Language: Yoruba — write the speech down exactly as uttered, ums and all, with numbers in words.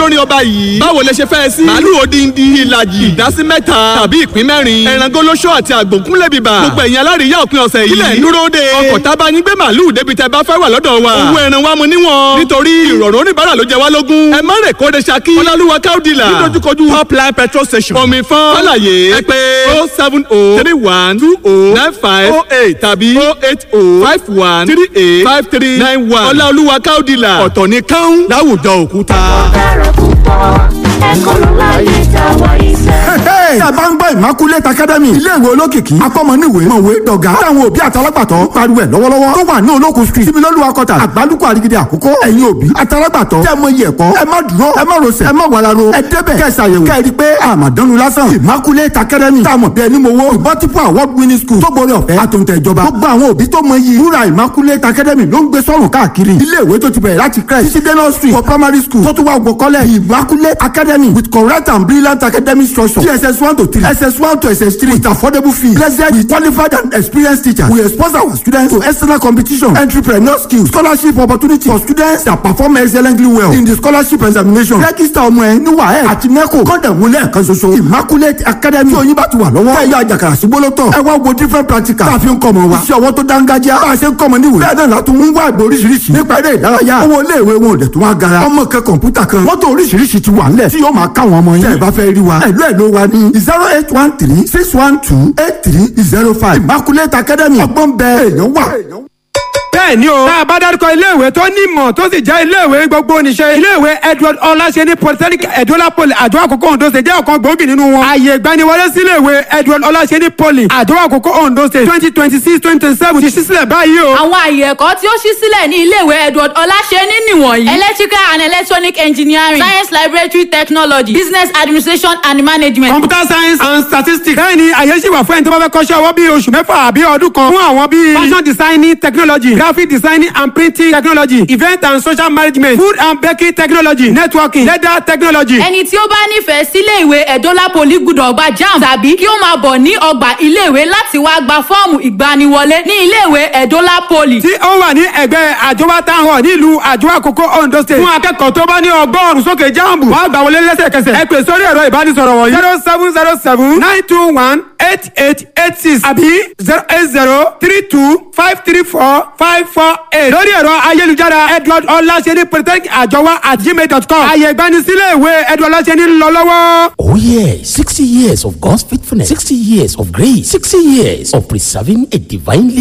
olórin ọba yìí. báwo lẹ ṣe fẹ́ sí. màálù odindi ìlàjì ìdásí mẹ́ta tàbí ìpín mẹ́rin. ẹran gólóṣó àti àgbòkúnlẹ̀ bíbà. gbogbo ẹ̀yin aláríyá òpin ọ̀sẹ̀ yìí. kílẹ̀ ń dúró de. ọkọ̀ tábà yín gbé màálù débi tẹ́ bá fẹ́ wà lọ́dọ̀ wa. owó ẹran wa mu níwọ̀n. nítorí ìrọ̀rùn oníbàárà ló jẹ wá lógún. ẹ má rè kóde Ṣakí. ọlọ́lúwa káódìlà. nídojúkojú top line petrol station. omi fún. fàlàyé ẹ pé oh seven oh three one two oh nine five oh eight tàbí oh eight oh five one three eight five three nine one. ọlọ́lúwa káódìlà. ọ̀tọ̀ ni káún láwùjọ òkúta. dára púpọ̀ ẹ̀kọ́ ló láyé táwa ìfẹ́. tí a bá ń gbọ́ Immaculate Academy iléèwé olókìkí akọ́mọníwèé mọ̀wé dọ̀gá táwọn òbí àtàlágbàtọ́ pariwo ẹ̀ lọ́wọ́lọ́wọ́ tó wà ní olókun street síbilólú akọta àgbálùkù àrígidì àkókò ẹ̀yin òbí àtàlágbàtọ́ tẹ́ mọ iye ẹ̀kọ́ ẹ má dúró ẹ má rọsẹ̀ ẹ má wàràrò ẹ débẹ̀ kẹ́ ṣàyẹ̀wò kẹ́ rí pé àmàdánu lásán Immaculate Academy táwọn bí ẹni mowó multiple award winning school tó borí ọ̀fẹ́ àtòǹtẹ̀ ìjọba gbogbo àwọn òbí tó mọ iyì wúrà Immaculate Academy ló ń gbé sọ́run káàkiri iléèwé tó ti bẹ̀rẹ̀ láti crèche títí dé nursery for primary school tó tún wá gbọ́ kọ́lẹ̀ Immaculate Academy with correct and brilliant academic structure G S S one to three S S one to S S three with affordable fees blessed with qualified and experienced teachers. We expose our students to external competition, entrepreneur skills, scholarship opportunity for students that perform excellently well in the scholarship examination. Register ọmọ ẹ ní WAEC àti NECO kọ́ńdà wọlé ẹ̀kan ṣoṣo Immaculate Academy tí oyin bá ti wà lọ́wọ́. ẹ yọ àjàkàrà sí gbólótọ̀ ẹ wá wo different practical tá a fi ń kọ́ ọmọ wa. iṣẹ́ ọwọ́ tó dángájá bá a ṣe ń kọ́ ọmọ níwèé. bẹ́ẹ̀ náà látún ń wá ìgbò oríṣiríṣi nípa eré ìdárayá. owó iléèwé wọn ò dẹ̀ tún wá gara. ọmọ kan kọ̀ǹpútà kan mọ́tò oríṣiríṣi ti wà nílẹ̀ tí yóò máa káwọn ọmọ yín. tẹ́ ẹ bá fẹ́ rí wa ẹ̀lú ẹ̀ ló wa ní zero eight one three six one two eight three zero five Immaculate Academy ọgbọ́n bẹ́ẹ̀ èèyàn wà. bẹ́ẹ̀ ni o. tá a bá dárúkọ iléèwé tó ní ìmọ̀ tó sì jẹ́ iléèwé gbogbo oníṣẹ́. iléèwé Edward Ọláṣẹ́ní polytechnic Edola Poly Àjọ Àkókò Ondo State jẹ́ ọ̀kan gbòógì nínú wọn. ààyè ìgbaniwọlé sí iléèwé Edward Ọláṣẹ́ní Poly Àjọ Àkókò Ondo State twenty twenty six twenty twenty seven ti ṣí sílẹ̀ báyìí o. àwọn ààyè ẹ̀kọ́ tí ó ṣí sílẹ̀ ní iléèwé Edward Ọláṣẹ́ní nìwọ̀nyí. electrical and electronic engineering, science laboratory technology, business administration and management, computer science and statistics. bẹ́ẹ̀ ni àyè ṣì wà fún ẹni tó bá fẹ́ kọ́ṣẹ́ ọwọ́ bíi oṣù mẹ́fà àbí ọdún kan fún àwọn bíi fashion designing technology, graphic designing and printing technology, event and social management, food and baking technology, networking, leather technology. ẹni tí ó bá nífẹ̀ẹ́ sílé ìwé Edola Poly gbọ́dọ̀ gba JAMB tàbí kí ó máa bọ̀ ní ọgbà iléèwé láti wá gba fọ́ọ̀mù ìgbaniwọlé ní iléèwé Edola Poly. tí ó wà ní ẹgbẹ́ àjọwá town hall nílùú Àjọ Àkókò Ondo State. fún akẹ́kọ̀ọ́ tó bá ní ọgọ́rùn-ún sókè JAMB wàá gbà wọlé lẹ́sẹ̀kẹsẹ̀. ẹ pè sórí ẹ̀rọ ìbánisọ̀rọ̀ wọ̀nyí zero seven zero seven nine two one eight eight eight six àbí zero eight zero three two five three four five four eight. lórí ẹ̀rọ ayélujára Edward Ọláṣẹ́ní polytechnic àjọwá at gmail dot com. àyè ìgbanisílẹ̀ ìwé Edward Ọláṣẹ́ní ń lọ lọ́wọ́. Oh yeah, sixty years of God's faithfulness, sixty years of grace, sixty years of preserving a divinely